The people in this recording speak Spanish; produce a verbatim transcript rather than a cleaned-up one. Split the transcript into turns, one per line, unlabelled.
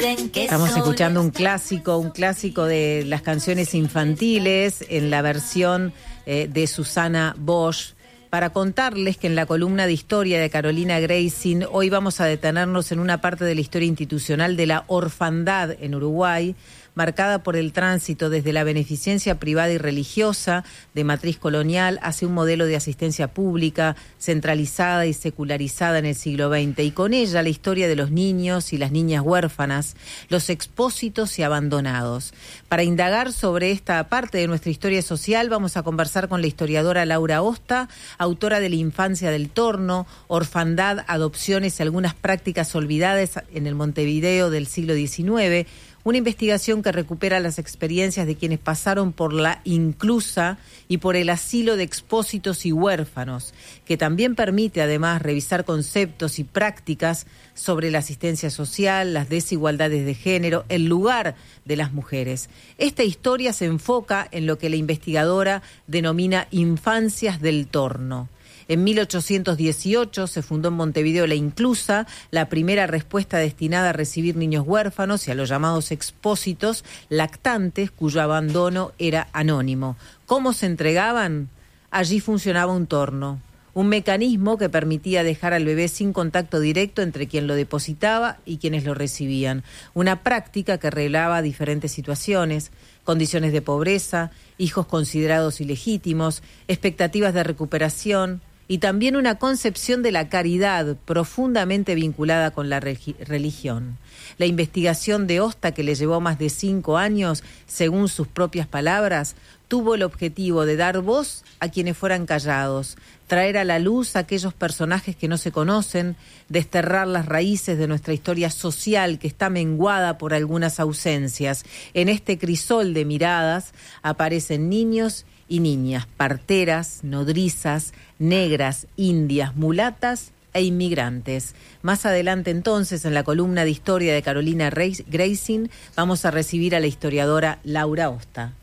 Estamos escuchando un clásico, un clásico de las canciones infantiles en la versión eh, de Susana Bosch, para contarles que en la columna de historia de Carolina Gracie hoy vamos a detenernos en una parte de la historia institucional de la orfandad en Uruguay, marcada por el tránsito desde la beneficencia privada y religiosa de matriz colonial hacia un modelo de asistencia pública centralizada y secularizada en el siglo veinte, y con ella la historia de los niños y las niñas huérfanas, los expósitos y abandonados. Para indagar sobre esta parte de nuestra historia social vamos a conversar con la historiadora Laura Osta, autora de La infancia del torno, orfandad, adopciones y algunas prácticas olvidadas en el Montevideo del siglo diecinueve, una investigación que recupera las experiencias de quienes pasaron por la inclusa y por el asilo de expósitos y huérfanos, que también permite además revisar conceptos y prácticas sobre la asistencia social, las desigualdades de género, el lugar de las mujeres. Esta historia se enfoca en lo que la investigadora denomina infancias del torno. En mil ochocientos dieciocho se fundó en Montevideo La Inclusa, la primera respuesta destinada a recibir niños huérfanos y a los llamados expósitos lactantes, cuyo abandono era anónimo. ¿Cómo se entregaban? Allí funcionaba un torno, un mecanismo que permitía dejar al bebé sin contacto directo entre quien lo depositaba y quienes lo recibían. Una práctica que revelaba diferentes situaciones, condiciones de pobreza, hijos considerados ilegítimos, expectativas de recuperación, y también una concepción de la caridad profundamente vinculada con la regi- religión. La investigación de Osta, que le llevó más de cinco años, según sus propias palabras, tuvo el objetivo de dar voz a quienes fueran callados, traer a la luz a aquellos personajes que no se conocen, desterrar las raíces de nuestra historia social que está menguada por algunas ausencias. En este crisol de miradas aparecen niños y niñas, parteras, nodrizas, negras, indias, mulatas e inmigrantes. Más adelante entonces, en la columna de historia de Carolina Gracie, vamos a recibir a la historiadora Laura Osta.